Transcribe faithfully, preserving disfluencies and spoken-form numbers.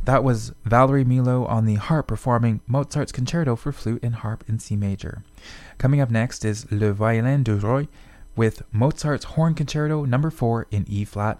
that was Valerie Milo on the harp performing Mozart's Concerto for Flute and Harp in C major. Coming up next is Le Violin du Roi with Mozart's Horn Concerto number four in E flat